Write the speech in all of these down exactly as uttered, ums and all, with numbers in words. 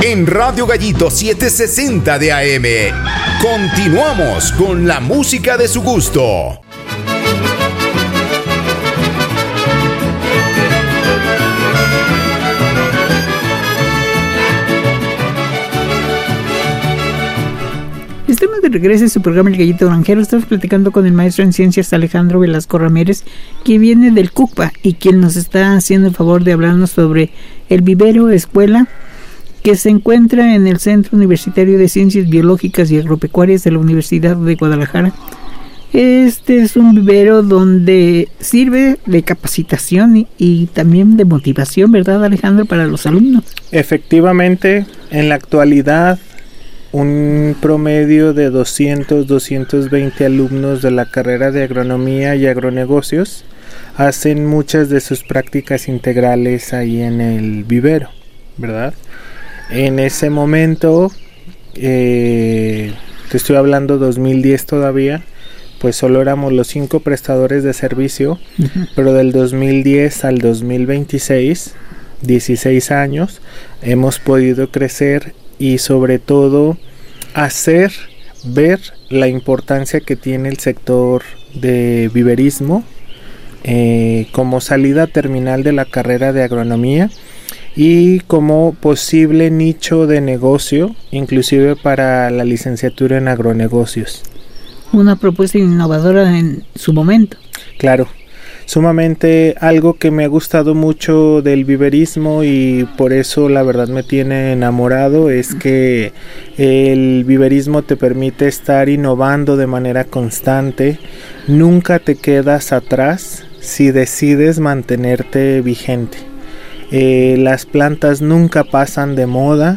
en Radio Gallito setecientos sesenta de A M. Continuamos con la música de su gusto. Estamos de regreso en su programa El Gallito Granjero. Estamos platicando con el maestro en ciencias Alejandro Velasco Ramírez, quien viene del CUCPA y quien nos está haciendo el favor de hablarnos sobre el vivero escuela que se encuentra en el Centro Universitario de Ciencias Biológicas y Agropecuarias de la Universidad de Guadalajara. Este es un vivero donde sirve de capacitación y, y también de motivación, ¿verdad, Alejandro, para los alumnos? Efectivamente, en la actualidad un promedio de doscientos, doscientos veinte alumnos de la carrera de agronomía y agronegocios hacen muchas de sus prácticas integrales ahí en el vivero, ¿verdad? En ese momento, eh, te estoy hablando dos mil diez todavía, pues solo éramos los cinco prestadores de servicio, uh-huh. Pero del dos mil diez al dos mil veintiséis, dieciséis años, hemos podido crecer y sobre todo hacer ver la importancia que tiene el sector de viverismo eh, como salida terminal de la carrera de agronomía y como posible nicho de negocio, inclusive para la licenciatura en agronegocios. Una propuesta innovadora en su momento. Claro. Sumamente algo que me ha gustado mucho del viverismo y por eso la verdad me tiene enamorado es que el viverismo te permite estar innovando de manera constante, nunca te quedas atrás si decides mantenerte vigente. Eh, las plantas nunca pasan de moda,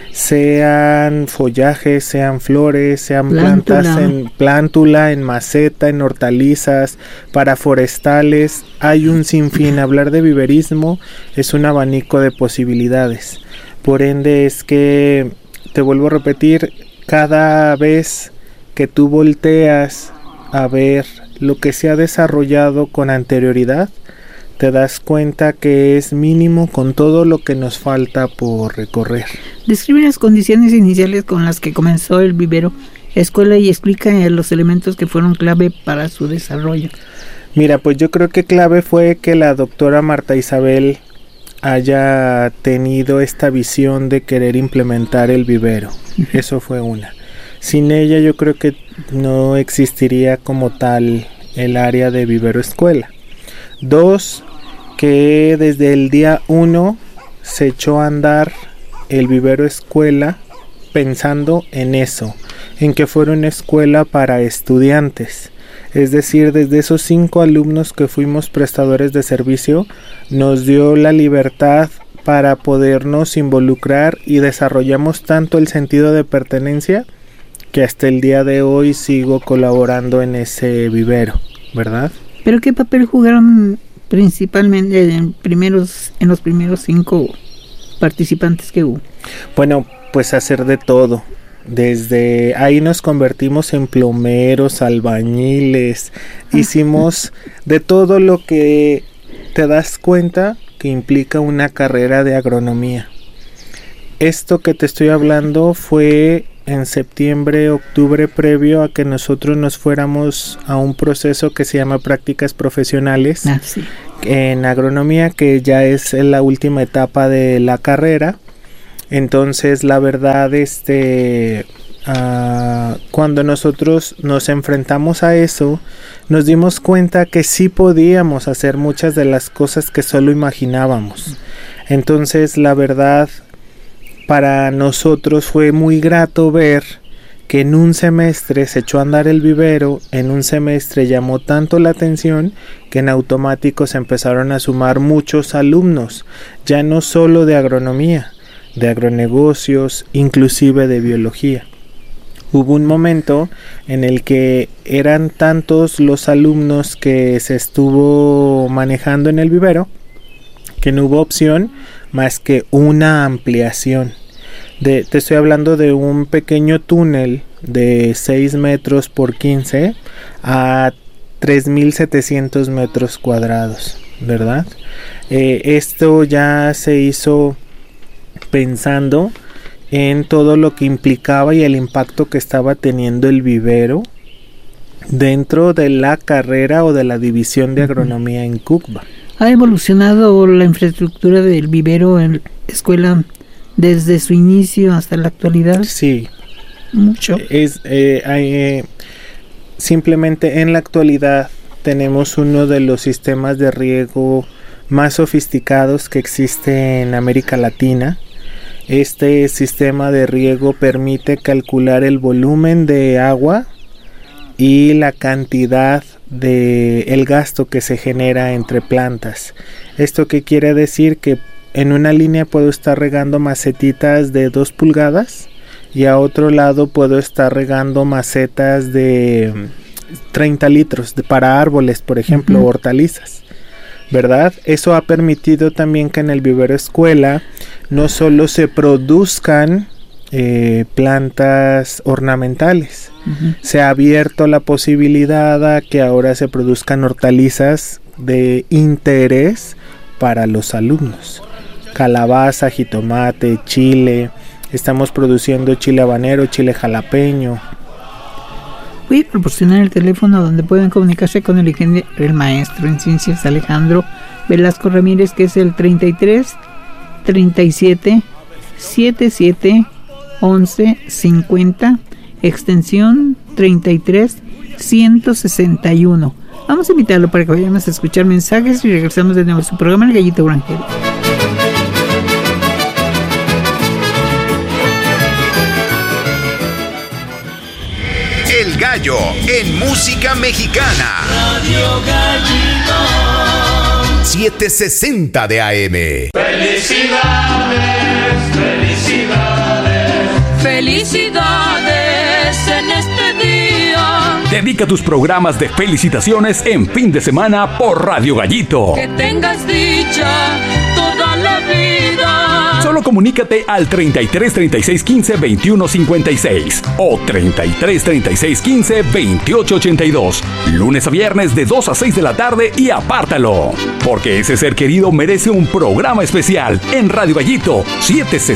sean follajes, sean flores, sean Plántula. plantas en plántula, en maceta, en hortalizas, para forestales, hay un sinfín. Hablar de viverismo es un abanico de posibilidades. Por ende es que, te vuelvo a repetir, cada vez que tú volteas a ver lo que se ha desarrollado con anterioridad, te das cuenta que es mínimo con todo lo que nos falta por recorrer. Describe las condiciones iniciales con las que comenzó el vivero escuela y explica los elementos que fueron clave para su desarrollo. Mira, pues yo creo que clave fue que la doctora Marta Isabel haya tenido esta visión de querer implementar el vivero. Uh-huh. Eso fue una. Sin ella yo creo que no existiría como tal el área de vivero escuela. Dos, que desde el día uno se echó a andar el vivero escuela pensando en eso, en que fuera una escuela para estudiantes. Es decir, desde esos cinco alumnos que fuimos prestadores de servicio, nos dio la libertad para podernos involucrar y desarrollamos tanto el sentido de pertenencia que hasta el día de hoy sigo colaborando en ese vivero, ¿verdad? ¿Pero qué papel jugaron principalmente en, primeros, en los primeros cinco participantes que hubo? Bueno, pues hacer de todo. Desde ahí nos convertimos en plomeros, albañiles, hicimos de todo lo que te das cuenta que implica una carrera de agronomía. Esto que te estoy hablando fue en septiembre, octubre, previo a que nosotros nos fuéramos a un proceso que se llama prácticas profesionales ah, sí. en agronomía, que ya es la última etapa de la carrera. Entonces la verdad este uh, cuando nosotros nos enfrentamos a eso, nos dimos cuenta que sí podíamos hacer muchas de las cosas que solo imaginábamos. Entonces la verdad, para nosotros fue muy grato ver que en un semestre se echó a andar el vivero, en un semestre llamó tanto la atención que en automático se empezaron a sumar muchos alumnos, ya no solo de agronomía, de agronegocios, inclusive de biología. Hubo un momento en el que eran tantos los alumnos que se estuvo manejando en el vivero que no hubo opción más que una ampliación. De, te estoy hablando de un pequeño túnel de seis metros por quince a tres mil setecientos metros cuadrados, ¿verdad? Eh, esto ya se hizo pensando en todo lo que implicaba y el impacto que estaba teniendo el vivero dentro de la carrera o de la división de agronomía en CUCBA. ¿Ha evolucionado la infraestructura del vivero en la escuela desde su inicio hasta la actualidad? Sí. Mucho. Es, eh, eh, simplemente en la actualidad tenemos uno de los sistemas de riego más sofisticados que existe en América Latina. Este sistema de riego permite calcular el volumen de agua y la cantidad de el gasto que se genera entre plantas. ¿Esto qué quiere decir? Que en una línea puedo estar regando macetitas de dos pulgadas y a otro lado puedo estar regando macetas de treinta litros de, para árboles, por ejemplo, uh-huh. hortalizas, ¿verdad? Eso ha permitido también que en el vivero escuela no solo se produzcan eh, plantas ornamentales, uh-huh. se ha abierto la posibilidad a que ahora se produzcan hortalizas de interés para los alumnos. Calabaza, jitomate, chile, estamos produciendo chile habanero, chile jalapeño. Voy a proporcionar el teléfono donde pueden comunicarse con el ingeniero, el maestro en ciencias Alejandro Velasco Ramírez, que es el treinta y tres, treinta y siete, setenta y siete, once, cincuenta, extensión treinta y tres, ciento sesenta y uno. Vamos a invitarlo para que vayamos a escuchar mensajes y regresamos de nuevo a su programa El Gallito Granjero. El Gallo en música mexicana. Radio Gallito. setecientos sesenta de A M. Felicidades, felicidades. Felicidades en este día. Dedica tus programas de felicitaciones en fin de semana por Radio Gallito. Que tengas dicha toda la vida. Solo comunícate al treinta y tres, treinta y seis, quince, veintiuno, cincuenta y seis o treinta y tres, treinta y seis, quince, veintiocho, ochenta y dos. Lunes a viernes de dos a seis de la tarde y apártalo. Porque ese ser querido merece un programa especial en Radio Gallito setecientos sesenta.